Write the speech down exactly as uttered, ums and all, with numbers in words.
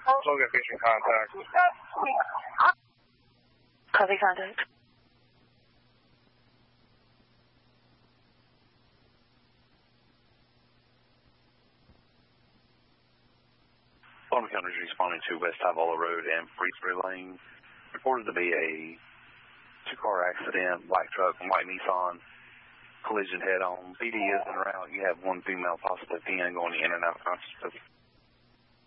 Logan Fishing contact. Copy contact. Logan County is responding to West Tyvola Road and Freesbury Lane. Reported to be a two-car accident, black truck and white Nissan. Collision head-on. P D is en route. You have one female, possibly ten, going in and out of consciousness.